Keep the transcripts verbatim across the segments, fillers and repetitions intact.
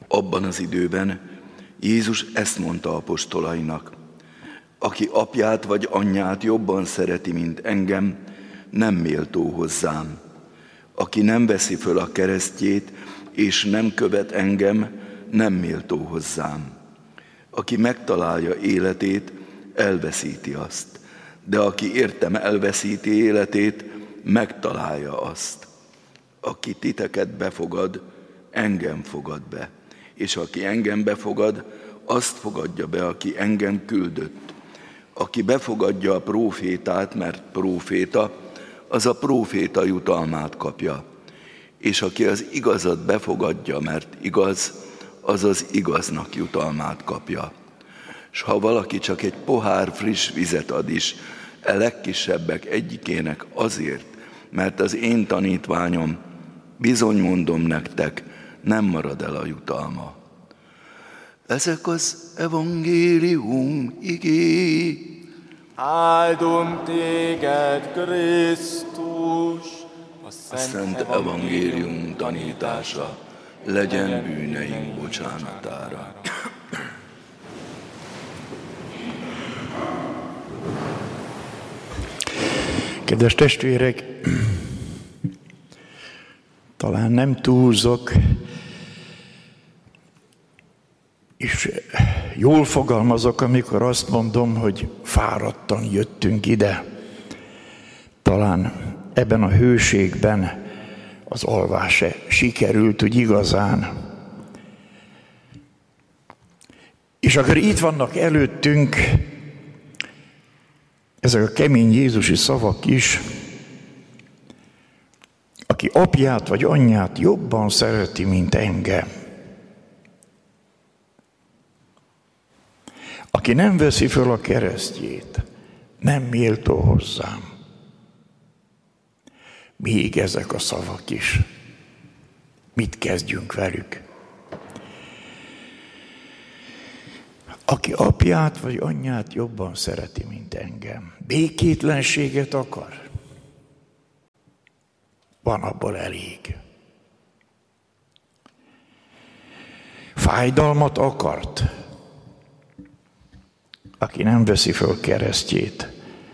Abban az időben Jézus ezt mondta apostolainak: aki apját vagy anyját jobban szereti, mint engem, nem méltó hozzám. Aki nem veszi föl a keresztjét, és nem követ engem, nem méltó hozzám. Aki megtalálja életét, elveszíti azt, de aki értem elveszíti életét, megtalálja azt. Aki titeket befogad, engem fogad be, és aki engem befogad, azt fogadja be, aki engem küldött. Aki befogadja a prófétát, mert próféta, az a próféta jutalmát kapja. És aki az igazat befogadja, mert igaz, az az igaznak jutalmát kapja. S ha valaki csak egy pohár friss vizet ad is, e legkisebbek egyikének azért, mert az én tanítványom, bizony mondom nektek, nem marad el a jutalma. Ezek az evangélium igéi. Áldom téged, Krisztus! A Szent Evangélium tanítása legyen bűneink bocsánatára. Kedves testvérek, talán nem túlzok, és jól fogalmazok, amikor azt mondom, hogy fáradtan jöttünk ide. Talán ebben a hőségben az alvás se sikerült úgy igazán. És akkor itt vannak előttünk ezek a kemény jézusi szavak is: aki apját vagy anyját jobban szereti, mint engem, aki nem veszi föl a keresztjét, nem méltó hozzám. Még ezek a szavak is. Mit kezdjünk velük? Aki apját vagy anyját jobban szereti, mint engem, békétlenséget akar, van abból elég. Fájdalmat akart, aki nem veszi föl keresztjét,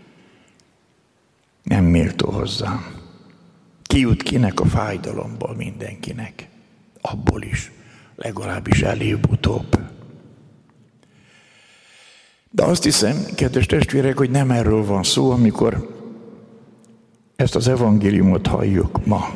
nem méltó hozzám. Ki jut kinek a fájdalomból? Mindenkinek. Abból is, legalábbis előbb-utóbb. De azt hiszem, kedves testvérek, hogy nem erről van szó, amikor ezt az evangéliumot halljuk ma.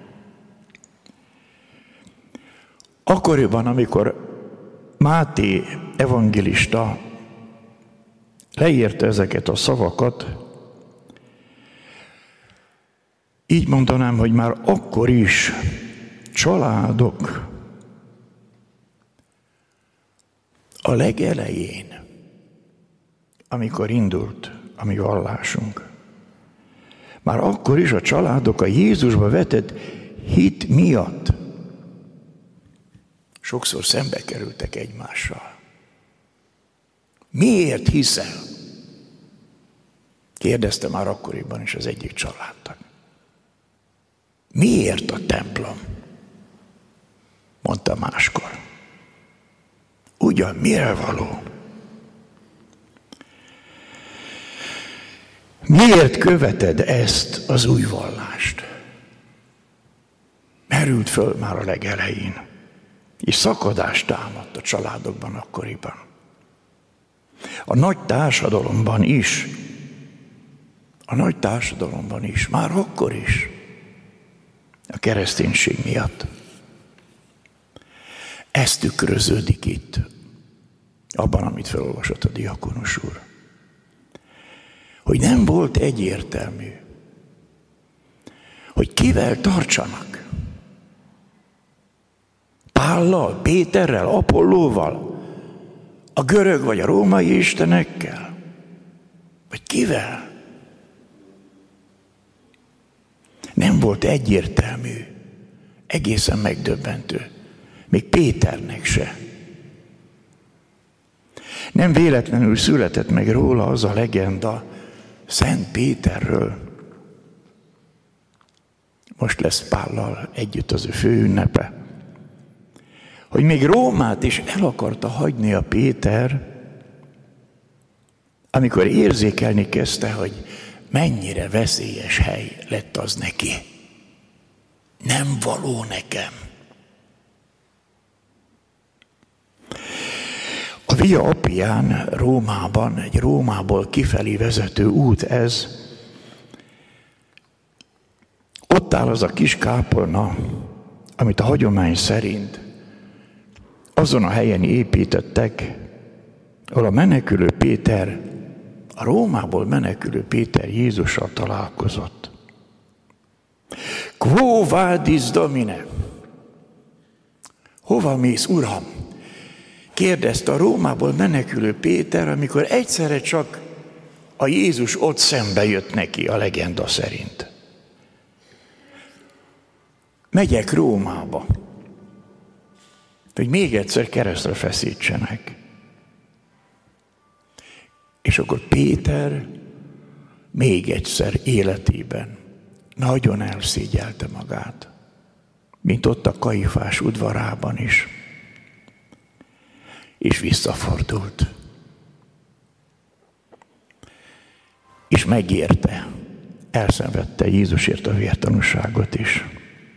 Akkoriban, amikor Máté evangélista leírta ezeket a szavakat, így mondanám, hogy már akkor is családok a legelején, amikor indult a mi vallásunk, már akkor is a családok a Jézusba vetett hit miatt sokszor szembe kerültek egymással. Miért hiszel? Kérdezte már akkoriban is az egyik családtag. Miért a templom? Mondta máskor. Ugyan mire való? Miért követed ezt az új vallást? Merült föl már a legelején, és szakadást támadt a családokban akkoriban. A nagy társadalomban is, a nagy társadalomban is, már akkor is, a kereszténység miatt. Ez tükröződik itt, abban, amit felolvasott a diakonus úr. Hogy nem volt egyértelmű, hogy kivel tartsanak. Pállal, Péterrel, Apollóval, a görög vagy a római istenekkel, vagy kivel? Nem volt egyértelmű, egészen megdöbbentő, még Péternek se. Nem véletlenül született meg róla az a legenda Szent Péterről. Most lesz Pállal együtt az ő főünnepe, hogy még Rómát is el akarta hagyni a Péter, amikor érzékelni kezdte, hogy mennyire veszélyes hely lett az neki. Nem való nekem. A Via Appián Rómában, egy Rómából kifelé vezető út ez. Ott áll az a kis kápolna, amit a hagyomány szerint azon a helyen építettek, ahol a menekülő Péter, a Rómából menekülő Péter Jézussal találkozott. Quo vadis, Domine? Hova mész, Uram? Kérdezte a Rómából menekülő Péter, amikor egyszerre csak a Jézus ott szembe jött neki, a legenda szerint. Megyek Rómába, hogy még egyszer keresztre feszítsenek. És akkor Péter még egyszer életében nagyon elszégyelte magát, mint ott a Kaifás udvarában is. És visszafordult. És megérte, elszenvedte Jézusért a vértanúságot is.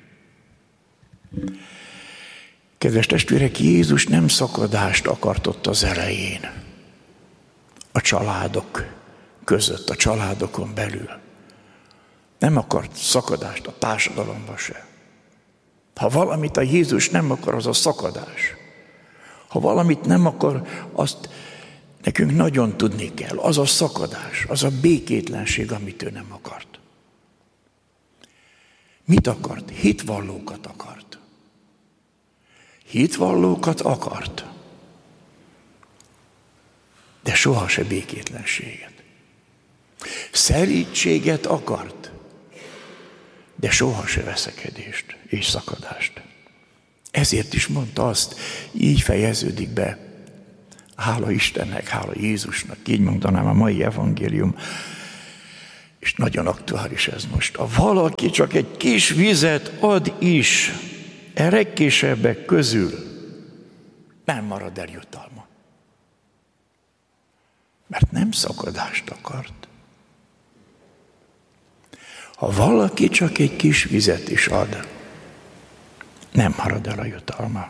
Kedves testvérek, Jézus nem szakadást akart ott az elején. A családok között, a családokon belül. Nem akart szakadást a társadalomba se. Ha valamit a Jézus nem akar, az a szakadás. Ha valamit nem akar, azt nekünk nagyon tudni kell. Az a szakadás, az a békétlenség, amit ő nem akart. Mit akart? Hitvallókat akart. Hitvallókat akart. De soha se békétlenséget. Szerítséget akart, de soha se veszekedést és szakadást. Ezért is mondta azt, így fejeződik be, hála Istennek, hála Jézusnak, így mondanám a mai evangélium, és nagyon aktuális ez most. Ha valaki csak egy kis vizet ad is, e legkisebbek közül, nem marad el jutalma. Mert nem szakadást akart. Ha valaki csak egy kis vizet is ad, nem marad el a jutalma.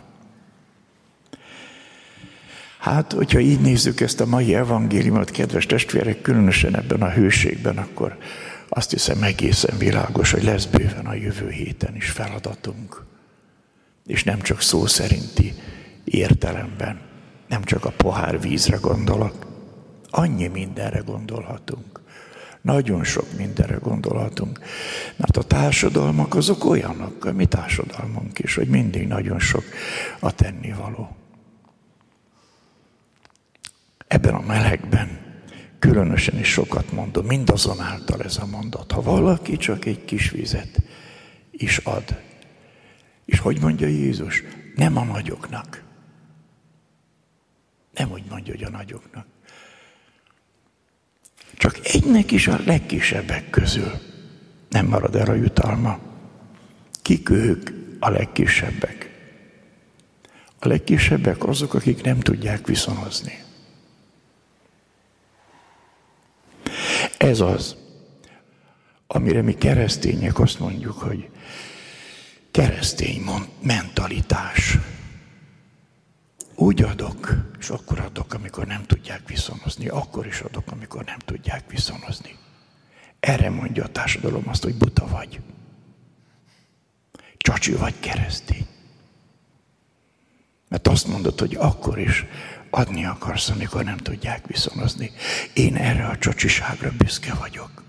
Hát, hogyha így nézzük ezt a mai evangéliumot, kedves testvérek, különösen ebben a hőségben, akkor azt hiszem egészen világos, hogy lesz bőven a jövő héten is feladatunk. És nem csak szó szerinti értelemben, nem csak a pohár vízre gondolok, annyi mindenre gondolhatunk. Nagyon sok mindenre gondolhatunk. Mert a társadalmak azok olyanok, a mi társadalmunk is, hogy mindig nagyon sok a tennivaló. Ebben a melegben különösen is sokat mondom, mindazonáltal ez a mondat. Ha valaki csak egy kis vizet is ad, és hogy mondja Jézus? Nem a nagyoknak. Nem úgy mondja, hogy a nagyoknak. Csak egynek is a legkisebbek közül nem marad el a jutalma. Kik ők a legkisebbek? A legkisebbek azok, akik nem tudják viszonozni. Ez az, amire mi keresztények azt mondjuk, hogy keresztény mentalitás. Úgy adok, és akkor adok, amikor nem tudják viszonozni. Akkor is adok, amikor nem tudják viszonozni. Erre mondja a társadalom azt, hogy buta vagy. Csacsi vagy keresztény. Mert azt mondod, hogy akkor is adni akarsz, amikor nem tudják viszonozni. Én erre a csacsiságra büszke vagyok.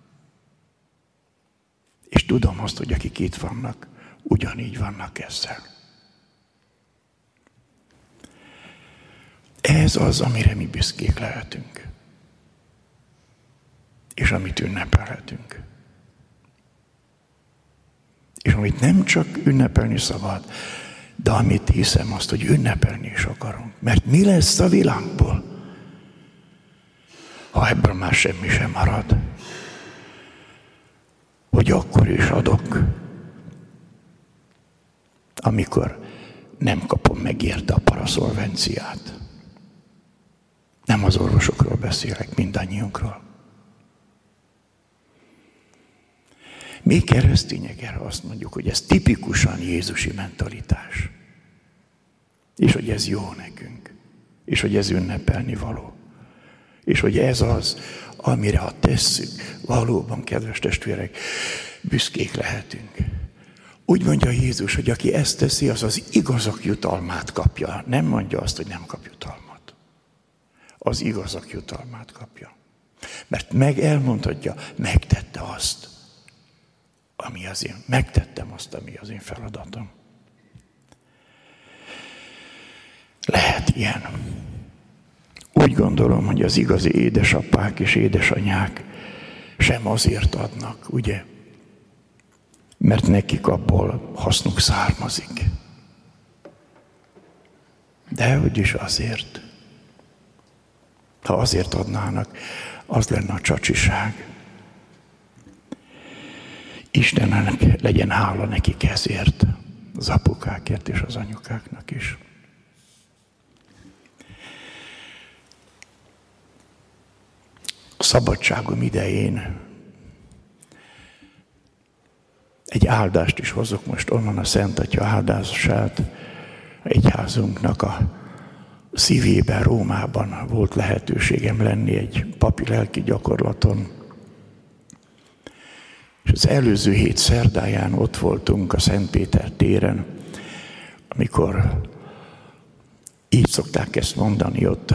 És tudom azt, hogy akik itt vannak, ugyanígy vannak ezzel. Ez az, amire mi büszkék lehetünk. És amit ünnepelhetünk. És amit nem csak ünnepelni szabad, de amit hiszem azt, hogy ünnepelni is akarunk. Mert mi lesz a világból, ha ebből már semmi sem marad? Hogy akkor is adok, amikor nem kapom meg érte a paraszolvenciát. Nem az orvosokról beszélek, mindannyiunkról. Mi keresztények erre azt mondjuk, hogy ez tipikusan jézusi mentalitás. És hogy ez jó nekünk. És hogy ez ünnepelni való. És hogy ez az, amire ha tesszük, valóban, kedves testvérek, büszkék lehetünk. Úgy mondja Jézus, hogy aki ezt teszi, az az igazak jutalmát kapja. Nem mondja azt, hogy nem kap jutalmat. Az igazak jutalmát kapja. Mert meg elmondhatja, megtette azt, ami az én, megtettem azt, ami az én feladatom. Lehet ilyen. Úgy gondolom, hogy az igazi édesapák és édesanyák sem azért adnak, ugye? Mert nekik abból hasznuk származik. De úgyis azért. Ha azért adnának, az lenne a csacsiság. Istennek legyen hála nekik ezért, az apukákért és az anyukáknak is. A szabadságom idején egy áldást is hozok most onnan, a Szent Atya áldását. Egyházunknak a szívében, Rómában volt lehetőségem lenni egy papi lelki gyakorlaton. És az előző hét szerdáján ott voltunk a Szent Péter téren, amikor így szokták ezt mondani ott.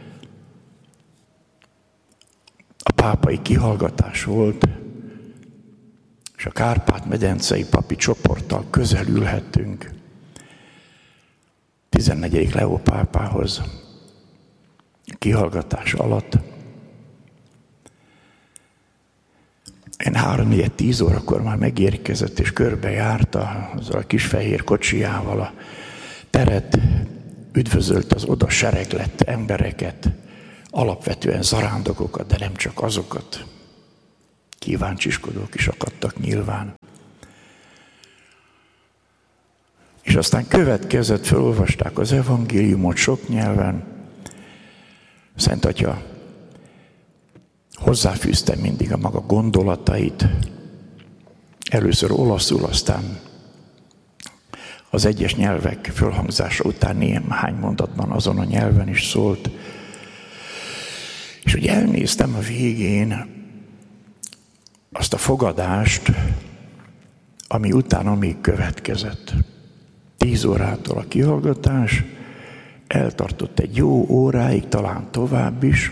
A pápai kihallgatás volt, és a Kárpát-medencei papi csoporttal közel ülhettünk tizennegyedik Leó pápához kihallgatás alatt. Én három tíz órakor már megérkezett, és körbejárta azzal a kis fehér kocsijával a teret, üdvözölt az oda sereglett embereket, alapvetően zarándokokat, de nem csak azokat. Kíváncsiskodók is akadtak nyilván. És aztán következett, felolvasták az evangéliumot sok nyelven. Szent Atya hozzáfűzte mindig a maga gondolatait. Először olaszul, aztán az egyes nyelvek fölhangzása után néhány mondatban azon a nyelven is szólt. És hogy elnéztem a végén azt a fogadást, ami utána még következett. Tíz órától a kihallgatás, eltartott egy jó óráig, talán tovább is.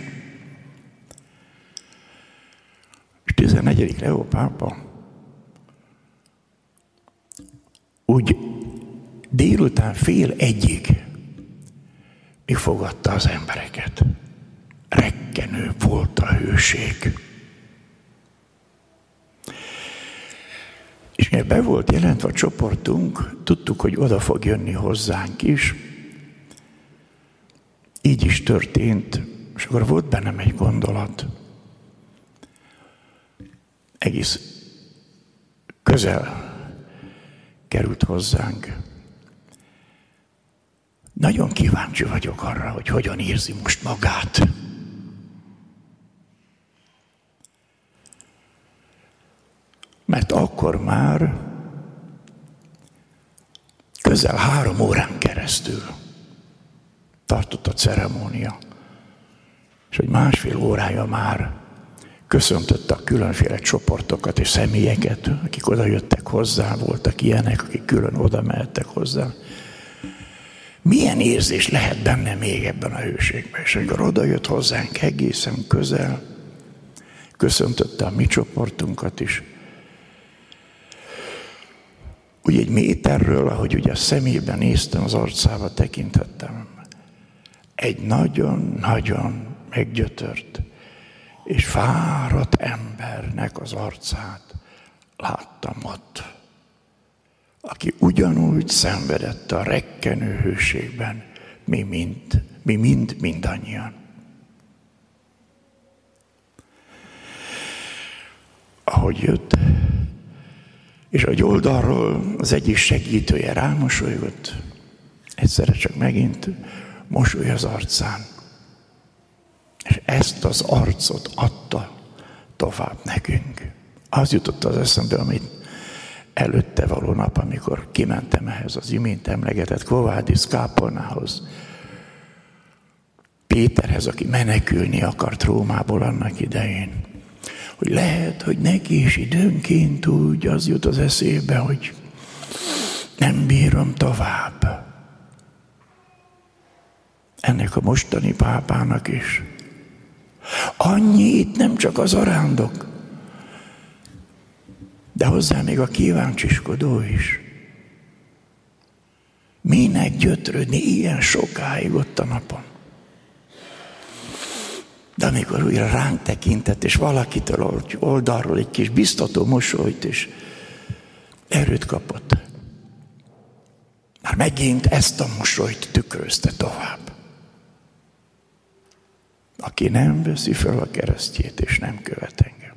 És tizennegyedik Leó pápa úgy délután fél egyig fogadta az embereket. Rekkenő volt a hőség. És mivel be volt jelentve a csoportunk, tudtuk, hogy oda fog jönni hozzánk is. Így is történt, és akkor volt bennem egy gondolat. Egész közel került hozzánk. Nagyon kíváncsi vagyok arra, hogy hogyan érzi most magát. Mert akkor már közel három órán keresztül tartott a ceremónia, és hogy másfél órája már köszöntötte a különféle csoportokat és személyeket, akik oda jöttek hozzá, voltak ilyenek, akik külön oda mehettek hozzá. Milyen érzés lehet benne még ebben a hőségben? És amikor oda jött hozzánk egészen közel, köszöntötte a mi csoportunkat is, úgy egy méterről, ahogy ugye a szemében néztem, az arcába tekintettem, egy nagyon-nagyon meggyötört és fáradt embernek az arcát láttam ott, aki ugyanúgy szenvedett a rekkenő hőségben, mi mind, mi mind, mindannyian. Ahogy jött, és egy oldalról az egyik segítője rámosolygott, Egyszerre csak megint mosoly az arcán. És ezt az arcot adta tovább nekünk. Az jutott az eszembe, amit előtte való nap, amikor kimentem ehhez az imént emlegetett Quo Vadis kápolnához, Péterhez, aki menekülni akart Rómából annak idején. Hogy lehet, hogy neki is időnként úgy az jut az eszébe, hogy nem bírom tovább. Ennek a mostani pápának is. Annyi itt nem csak az arándok, de hozzá még a kíváncsiskodó is. Minek gyötrődni ilyen sokáig ott a napon? De amikor újra ránk tekintett, és valakitől oldalról egy kis biztató mosolyt, és erőt kapott. Már megint ezt a mosolyt tükrözte tovább. Aki nem veszi fel a keresztjét, és nem követ engem.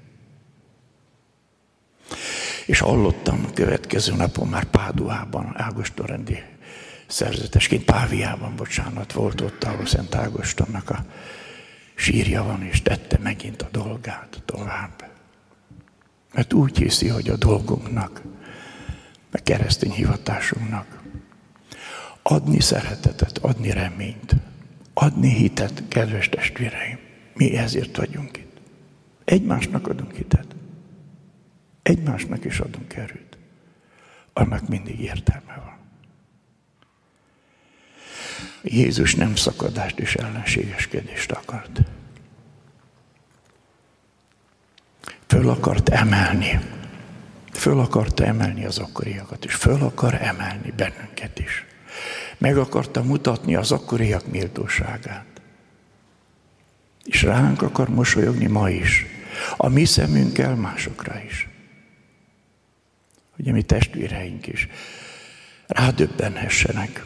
És hallottam a következő napon már Páduában, ágostonrendi szerzetesként, Páviában, bocsánat, volt ott, ahol Szent Ágostonnak a sírja van, és tette megint a dolgát tovább. Mert úgy hiszi, hogy a dolgunknak, a keresztény hivatásunknak adni szeretetet, adni reményt, adni hitet, kedves testvéreim. Mi ezért vagyunk itt. Egymásnak adunk hitet. Egymásnak is adunk erőt. Annak mindig értelme van. Jézus nem szakadást és ellenségeskedést akart. Föl akart emelni. Föl akarta emelni az akkoriakat, és föl akar emelni bennünket is. Meg akarta mutatni az akkoriak méltóságát. És ránk akar mosolyogni ma is. A mi szemünkkel másokra is. Hogy a mi testvéreink is rádöbbenhessenek,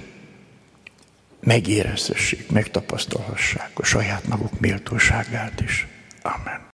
megérezhessék, megtapasztalhassák a saját maguk méltóságát is. Amen.